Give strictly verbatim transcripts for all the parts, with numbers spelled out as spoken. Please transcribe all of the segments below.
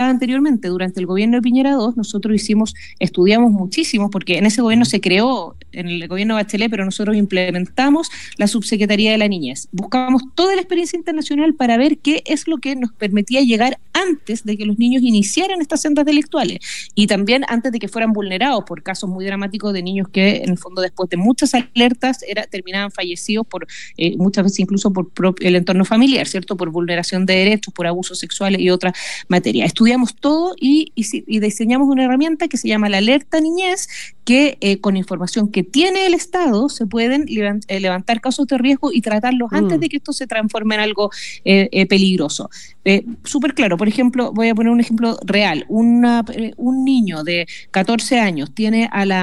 comentaba anteriormente, durante el gobierno de Piñera dos, nosotros hicimos, estudiamos muchísimo, porque en ese gobierno se creó, en el gobierno de Bachelet, pero nosotros implementamos la Subsecretaría de la Niñez. Buscábamos toda la experiencia internacional para ver qué es lo que nos permitía llegar antes de que los niños iniciaran estas sendas delictuales, y también antes de que fueran vulnerados por casos muy dramáticos de niños que, en el fondo, después de muchas alertas, era, terminaban fallecidos por, eh, muchas veces incluso por el entorno familiar, ¿cierto? Por vulneración de derechos, por abusos sexuales y otras materias. Estudiamos todo y, y, y diseñamos una herramienta que se llama la Alerta Niñez, que eh, con información que tiene el Estado se pueden levant, eh, levantar casos de riesgo y tratarlos mm. antes de que esto se transforme en algo eh, eh, peligroso. Eh, Súper claro, por ejemplo, voy a poner un ejemplo real. Una, eh, un niño de catorce años tiene a la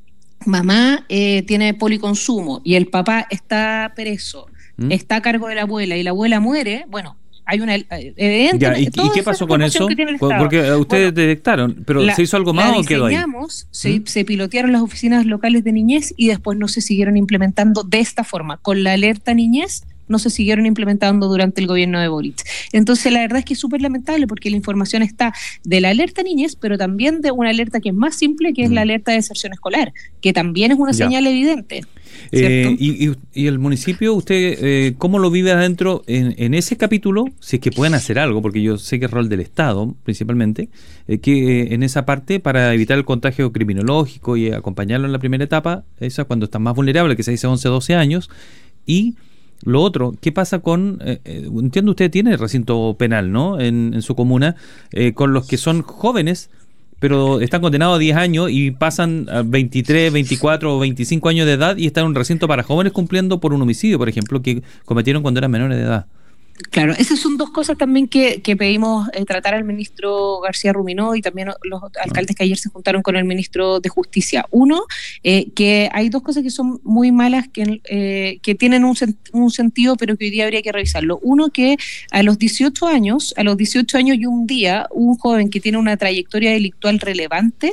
mamá, eh, tiene policonsumo y el papá está preso, ¿Mm? está a cargo de la abuela y la abuela muere, bueno, hay una evidente. Ya, ¿y, ¿Y qué pasó con eso? Porque ustedes bueno, detectaron, pero la, ¿se hizo algo más o quedó ahí? Se, ¿Mm? se pilotearon las oficinas locales de niñez y después no se siguieron implementando de esta forma. Con la Alerta Niñez no se siguieron implementando durante el gobierno de Boric. Entonces, la verdad es que es súper lamentable porque la información está de la Alerta Niñez, pero también de una alerta que es más simple, que es mm. la alerta de deserción escolar, que también es una ya. señal evidente. Eh, y, y, y el municipio, usted, eh, ¿cómo lo vive adentro en, en ese capítulo? Si es que pueden hacer algo, porque yo sé que es rol del Estado, principalmente, eh, que eh, en esa parte, para evitar el contagio criminológico y acompañarlo en la primera etapa, esa cuando están más vulnerables, que se dice once, doce años, y lo otro, ¿qué pasa con, eh, entiendo usted tiene recinto penal, ¿no?, en, en su comuna, eh, con los que son jóvenes, pero están condenados a diez años y pasan a veintitrés, veinticuatro o veinticinco años de edad y están en un recinto para jóvenes cumpliendo por un homicidio, por ejemplo, que cometieron cuando eran menores de edad? Claro, esas son dos cosas también que, que pedimos eh, tratar al ministro García Ruminó y también los alcaldes que ayer se juntaron con el ministro de Justicia. Uno, eh, que hay dos cosas que son muy malas, que, eh, que tienen un, un sentido, pero que hoy día habría que revisarlo. Uno, que a los dieciocho años, a los dieciocho años y un día, un joven que tiene una trayectoria delictual relevante,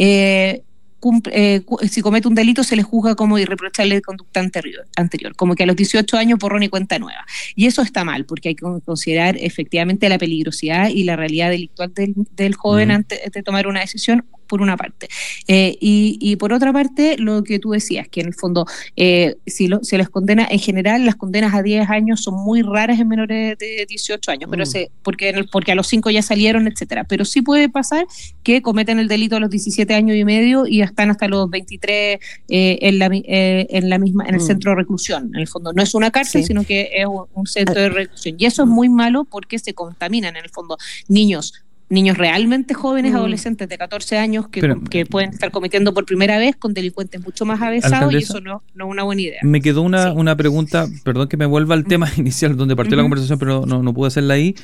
eh, Eh, si comete un delito se le juzga como irreprochable de conducta anterior, anterior, como que a los dieciocho años borrón y cuenta nueva. Y eso está mal, porque hay que considerar efectivamente la peligrosidad y la realidad delictual del, del joven uh-huh. antes de tomar una decisión, por una parte. Eh, y, y por otra parte, lo que tú decías, que en el fondo, eh, si lo, se les condena, en general, las condenas a diez años son muy raras en menores de dieciocho años, pero uh. se, porque, en el, porque a los cinco ya salieron, etcétera. Pero sí puede pasar que cometen el delito a los diecisiete años y medio y están hasta los veintitrés eh, en, la, eh, en la misma, en el uh. centro de reclusión. En el fondo, no es una cárcel, sí. sino que es un, un centro de reclusión. Y eso es muy malo porque se contaminan, en el fondo, niños niños realmente jóvenes, mm. adolescentes de catorce años que, Pero, que pueden estar cometiendo por primera vez con delincuentes mucho más avesados, y eso no, no es una buena idea. Me quedó una, sí. una pregunta, perdón que me vuelva al tema mm. inicial donde partió uh-huh. la conversación, pero no, no pude hacerla ahí.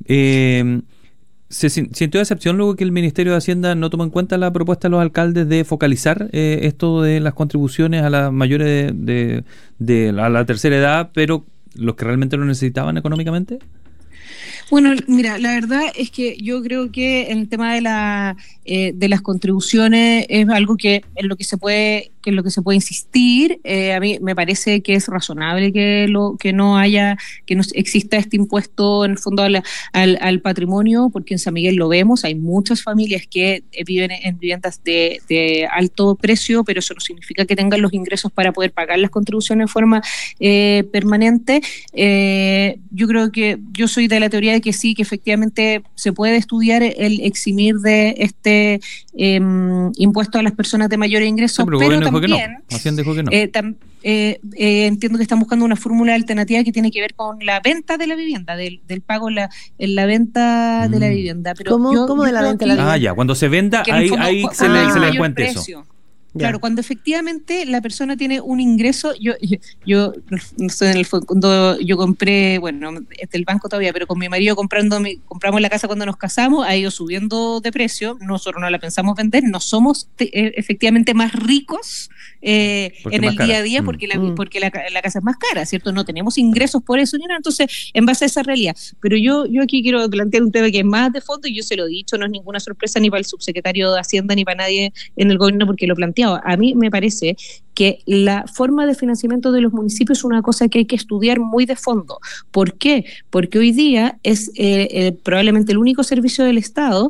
Eh, ¿Se sintió decepción luego que el Ministerio de Hacienda no tomó en cuenta la propuesta de los alcaldes de focalizar eh, esto de las contribuciones a las mayores de, de, de la, a la tercera edad, pero los que realmente lo necesitaban económicamente? Bueno, mira, la verdad es que yo creo que el tema de la eh, de las contribuciones es algo que en lo que se puede que en lo que se puede insistir. Eh, a mí me parece que es razonable que lo que no haya que no exista este impuesto en el fondo al, al, al patrimonio, porque en San Miguel lo vemos, hay muchas familias que viven en viviendas de, de alto precio, pero eso no significa que tengan los ingresos para poder pagar las contribuciones de forma eh, permanente. Eh, yo creo que yo soy de la teoría de que sí, que efectivamente se puede estudiar el eximir de este eh, impuesto a las personas de mayores ingresos, no, pero, pero también que no. dijo que no. Eh, tam, eh, eh, entiendo que están buscando una fórmula alternativa que tiene que ver con la venta de la vivienda, del, del pago en la, en la venta mm. de la vivienda. Pero ¿Cómo, yo, ¿cómo de la venta de la vivienda? Ah, ya, cuando se venda, ahí, fondo, ahí se, ah, le, se le descuente eso. Claro, yeah. Cuando efectivamente la persona tiene un ingreso, yo yo, yo no sé, en el fondo yo compré, bueno, es del banco todavía, pero con mi marido comprando mi, compramos la casa cuando nos casamos, ha ido subiendo de precio, nosotros no la pensamos vender, no somos te, eh, efectivamente más ricos eh, en el cara. día a día porque, mm. la, porque la, la casa es más cara, ¿cierto? No tenemos ingresos por eso ni nada, entonces en base a esa realidad. Pero yo, yo aquí quiero plantear un tema que es más de fondo y yo se lo he dicho, no es ninguna sorpresa ni para el subsecretario de Hacienda ni para nadie en el gobierno porque lo plantea. A mí me parece que la forma de financiamiento de los municipios es una cosa que hay que estudiar muy de fondo. ¿Por qué? Porque hoy día es eh, eh, probablemente el único servicio del Estado